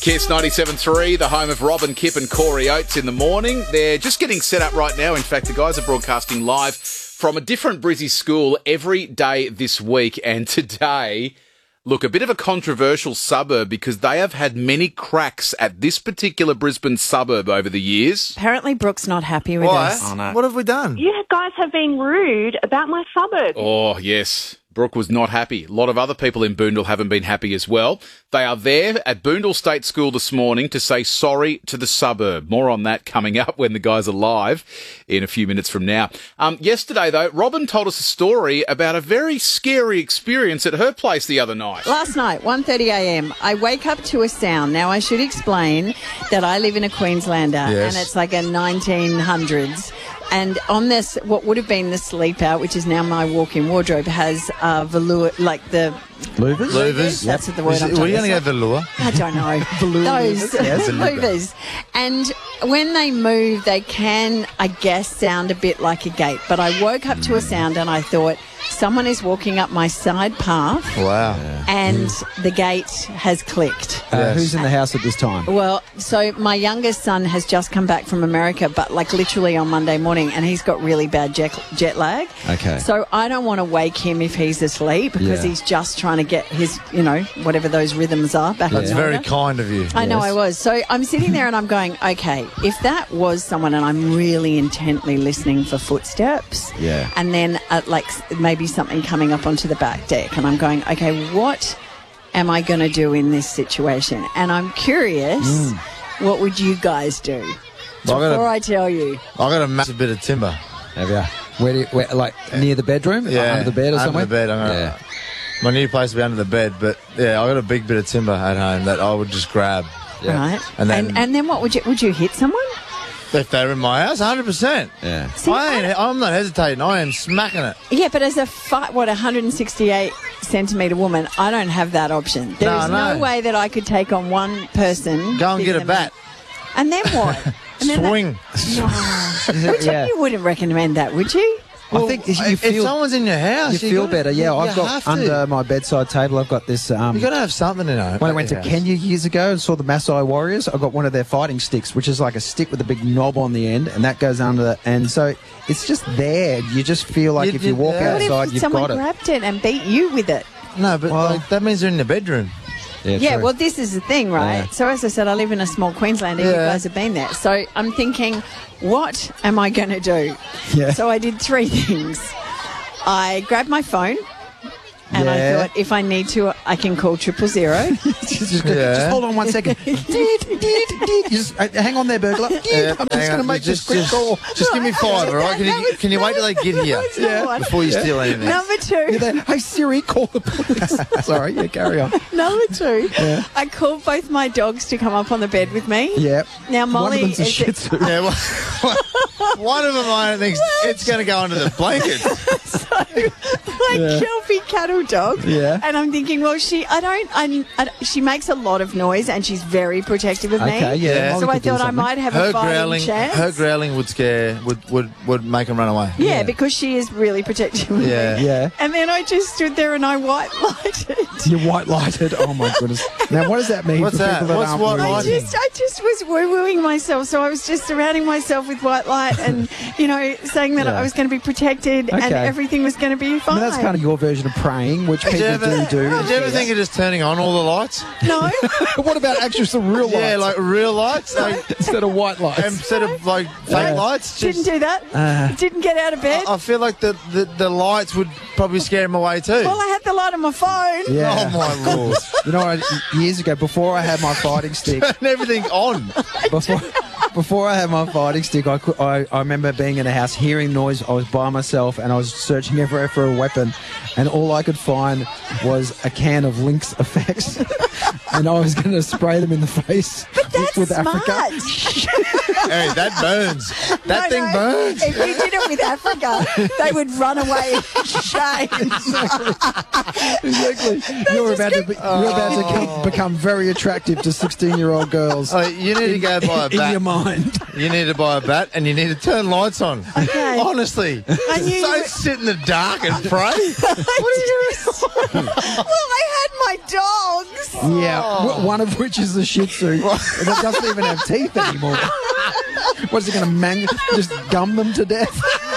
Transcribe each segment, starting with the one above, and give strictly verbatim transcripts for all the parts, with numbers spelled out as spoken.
Kiss ninety-seven point three, the home of Robin, Kip and Corey Oates in the morning. They're just getting set up right now. In fact, the guys are broadcasting live from a different Brizzy school every day this week. And today, look, a bit of a controversial suburb because they have had many cracks at this particular Brisbane suburb over the years. Apparently Brooke's not happy with Why? us. Oh, no. What have we done? You guys have been rude about my suburb. Oh, yes. Brooke was not happy. A lot of other people in Boondall haven't been happy as well. They are there at Boondall State School this morning to say sorry to the suburb. More on that coming up when the guys are live in a few minutes from now. Um, yesterday, though, Robin told us a story about a very scary experience at her place the other night. Last night, one thirty a m, I wake up to a sound. Now, I should explain that I live in a Queenslander, Yes. and it's like a nineteen hundreds. And on this, what would have been the sleep out, which is now my walk-in wardrobe, has uh, velour, like the... Louvers? Louvers. That's the word Is I'm it- talking Were you going to about. go velour? I don't know. Those Yes, louvers. And when they move, they can, I guess, sound a bit like a gate. But I woke up to a sound and I thought, someone is walking up my side path Wow. and the gate has clicked. Uh, Yes. Who's in the house at this time? Well, so my youngest son has just come back from America, but like literally on Monday morning, and he's got really bad jet, jet lag. Okay. So I don't want to wake him if he's asleep because Yeah. he's just trying to get his, you know, whatever those rhythms are back That's in very order. kind of you. I know Yes. I was. So I'm sitting there and I'm going, okay, if that was someone and I'm really intently listening for footsteps, Yeah. and then uh, like s- maybe something coming up onto the back deck, and I'm going, okay, what am I going to do in this situation? And I'm curious, what would you guys do? Well, I got a- Before I tell you. I got a massive bit of timber. Have you? Where do you, where, like near the bedroom? Like Yeah. under the bed or under somewhere? the bed. I'm gonna, Yeah. My new place will be under the bed, but yeah, I got a big bit of timber at home that I would just grab. Yeah. Right. And then- and, and then what would you, would you hit someone? If they're in my house, one hundred percent. Yeah. See, I ain't, I'm not hesitating. I am smacking it. Yeah, but as a fi- what one hundred sixty-eight centimetre woman, I don't have that option. There No, is no. no. way that I could take on one person. Go and bigger get a than bat. me. And then what? And then Swing. That, no. Would you, Yeah. you wouldn't recommend that, would you? I think you if, if feel someone's in your house, you feel gotta- better. Yeah, you I've got have to. under my bedside table. I've got this. Um, You got to have something in it. when I went to Kenya years ago and saw the Maasai warriors, I got one of their fighting sticks, which is like a stick with a big knob on the end, and that goes under the. And so it's just there. You just feel like You if you did walk that. What outside, if you've someone got it. grabbed it and beat you with it? No, but Well- like, that means they're in the bedroom. Yeah, true. well, this is the thing, right? Yeah. So as I said, I live in a small Queenslander. You Yeah. guys have been there. So I'm thinking, what am I going to do? Yeah. So I did three things. I grabbed my phone, and Yeah. I thought, if I need to, I can call triple zero. just, just, Yeah. just hold on one second. Deed, deed, deed. Just, uh, hang on there, burglar. Deed. Yeah, I'm just hang going to on, make just, this quick just, call. Just give me five, all right? Can you, can you wait till they get here Yeah. before you steal anything? Number two, Yeah, they- hey Siri, call the police. Sorry, yeah, carry on. number two, Yeah. I called both my dogs to come up on the bed with me. Yeah. Now, Molly One of them's a is Shih it- Tzu. Yeah, well, one of them I don't think it's going to go under the blanket. like Yeah. Kelpie cattle dog. Yeah. And I'm thinking, well, she, I don't, I, I, she makes a lot of noise and she's very protective of me. Okay, yeah. Yeah. Molly So I could do thought I something. might have Her a fighting growling, chance. her growling would scare, would would would make them run away. yeah, Yeah. because she is really protective of Yeah. me. Yeah. And then I just stood there and I white lighted. You're white lighted. Oh my goodness. Now, what does that mean What's for that? people that What's aren't white blue? I lighting? just, I just was woo-wooing myself. So I was just surrounding myself with white light and, you know, saying that Yeah. I was going to be protected and Okay. everything was going to be I fine. mean, that's kind of your version of praying, which Did people you ever, do do. did you ever think of just turning on all the lights? No. What about actually some real lights? Yeah, like real lights, like, instead of white lights. instead of like fake Yeah. lights. Didn't Just, do that. Uh, Didn't get out of bed. I feel like the, the, the lights would probably scare him away too. Well, I had the light on my phone. yeah. Oh my lord! You know, what, years ago, before I had my fighting stick, And everything's on. before before I had my fighting stick, I, could, I I remember being in a house, hearing noise. I was by myself, and I was searching everywhere for a weapon, and all I could find was a can of Lynx Effects, and I was going to spray them in the face But that's with smart. Africa. Hey, that burns. That No, thing no. burns. If you did it with Africa, they would run away in shame. Exactly. You're about to be, you're about to come, become very attractive to sixteen-year-old girls. Oh, you need to go buy a in your bat. mind. You need to buy a bat and you need to turn lights on. Okay. Honestly. I knew Don't you- sit in the dark and pray. What are you Well, they had my dogs. Yeah, w- one of which is the Shih Tzu that doesn't even have teeth anymore. What's it going to mang? Just gum them to death?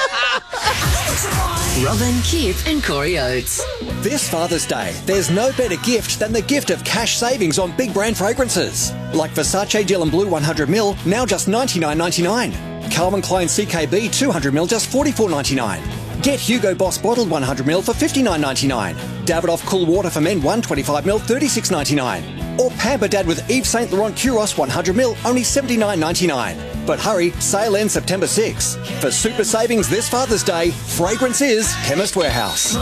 Robin, Kip and Corey Oates. This Father's Day, there's no better gift than the gift of cash savings on big brand fragrances. Like Versace Dylan Blue one hundred mil, now just ninety-nine ninety-nine. Calvin Klein C K B two hundred mil, just forty-four ninety-nine. Get Hugo Boss bottled one hundred mil for fifty-nine ninety-nine. Davidoff Cool Water for Men one twenty-five mil, thirty-six ninety-nine. Or Pamper Dad with Yves Saint Laurent Curos one hundred mil, only seventy-nine ninety-nine. But hurry, sale ends September sixth. For super savings this Father's Day, fragrance is Chemist Warehouse.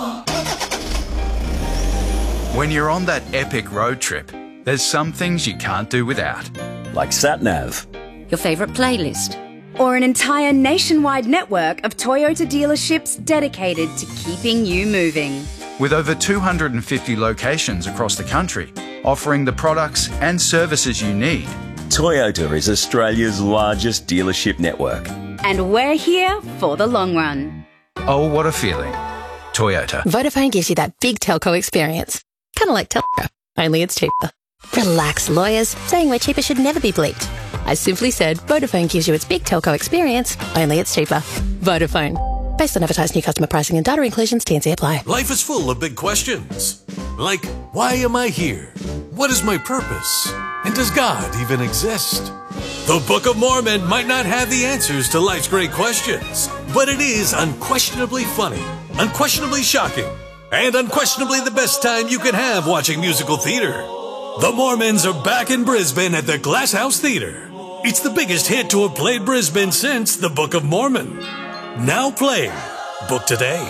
When you're on that epic road trip, there's some things you can't do without. Like SatNav. Your favourite playlist. Or an entire nationwide network of Toyota dealerships dedicated to keeping you moving. With over two hundred fifty locations across the country, offering the products and services you need. Toyota is Australia's largest dealership network. And we're here for the long run. Oh, what a feeling. Toyota. Vodafone gives you that big telco experience. Kind of like telco, only it's cheaper. Relax, lawyers. Saying we're cheaper should never be bleeped. I simply said Vodafone gives you its big telco experience, only it's cheaper. Vodafone. Based on advertised new customer pricing and data inclusions, T and C apply. Life is full of big questions. Like, why am I here? What is my purpose? And does God even exist? The Book of Mormon might not have the answers to life's great questions, but it is unquestionably funny, unquestionably shocking, and unquestionably the best time you can have watching musical theater. The Mormons are back in Brisbane at the Glass House Theatre. It's the biggest hit to have played Brisbane since The Book of Mormon. Now playing. Book today.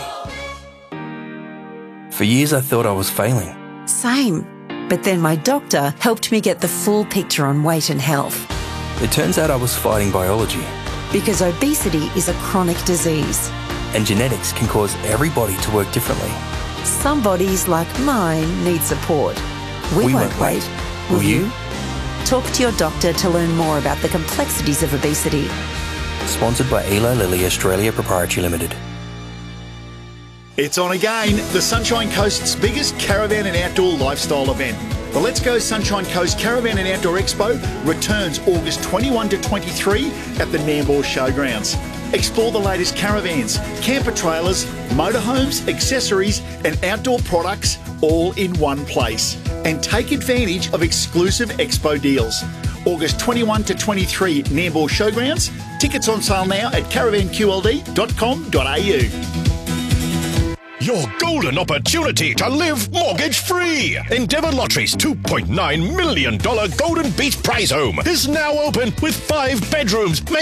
For years I thought I was failing. Same. But then my doctor helped me get the full picture on weight and health. It turns out I was fighting biology. Because obesity is a chronic disease. And genetics can cause every body to work differently. Some bodies, like mine, need support. We, we won't, won't wait. wait. Will, Will you? you? Talk to your doctor to learn more about the complexities of obesity. Sponsored by Eli Lilly Australia Proprietary Limited. It's on again, the Sunshine Coast's biggest caravan and outdoor lifestyle event. The Let's Go Sunshine Coast Caravan and Outdoor Expo returns August twenty-first to twenty-third at the Nambour Showgrounds. Explore the latest caravans, camper trailers, motorhomes, accessories and outdoor products all in one place. And take advantage of exclusive expo deals. August twenty-first to twenty-third Nambour Showgrounds. Tickets on sale now at caravan q l d dot com dot a u. Your golden opportunity to live mortgage-free. Endeavour Lottery's two point nine million dollars Golden Beach prize home is now open with five bedrooms.